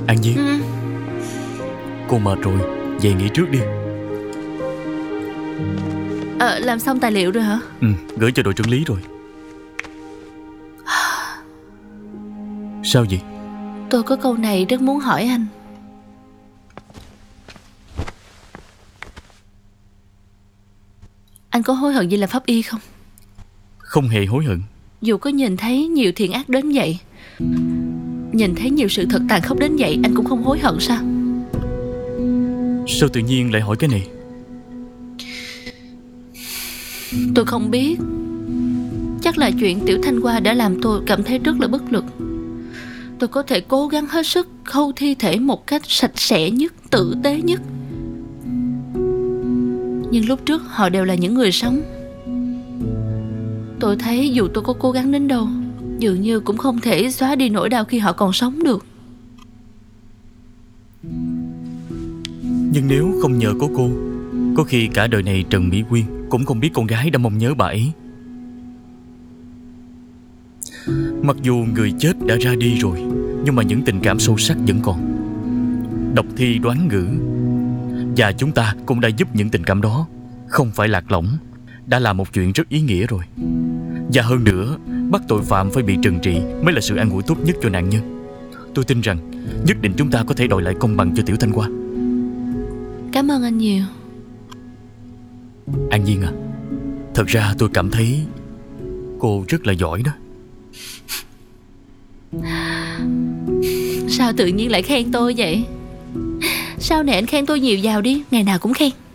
An Nhiên, cô mệt rồi, về nghỉ trước đi. Làm xong tài liệu rồi hả? Gửi cho đội trưởng lý rồi. Sao vậy? Tôi có câu này rất muốn hỏi anh. Anh có hối hận vì làm pháp y không? Không hề hối hận. Dù có nhìn thấy nhiều thiện ác đến vậy, nhìn thấy nhiều sự thật tàn khốc đến vậy, anh cũng không hối hận sao? Sao tự nhiên lại hỏi cái này? Tôi không biết. Chắc là chuyện Tiểu Thanh Hoa đã làm tôi cảm thấy rất là bất lực. Tôi có thể cố gắng hết sức khâu thi thể một cách sạch sẽ nhất, tử tế nhất, nhưng lúc trước họ đều là những người sống. Tôi thấy dù tôi có cố gắng đến đâu, dường như cũng không thể xóa đi nỗi đau khi họ còn sống được. Nhưng nếu không nhờ có cô, có khi cả đời này Trần Mỹ Quyên cũng không biết con gái đã mong nhớ bà ấy. Mặc dù người chết đã ra đi rồi, nhưng mà những tình cảm sâu sắc vẫn còn. Đọc thi đoán ngữ, và chúng ta cũng đã giúp những tình cảm đó không phải lạc lõng, đã là một chuyện rất ý nghĩa rồi. Và hơn nữa, bắt tội phạm phải bị trừng trị mới là sự an ủi tốt nhất cho nạn nhân. Tôi tin rằng nhất định chúng ta có thể đòi lại công bằng cho Tiểu Thanh Hoa. Cảm ơn anh nhiều. An Nhiên à, thật ra tôi cảm thấy cô rất là giỏi đó. Sao tự nhiên lại khen tôi vậy? Sau này anh khen tôi nhiều vào đi, ngày nào cũng khen.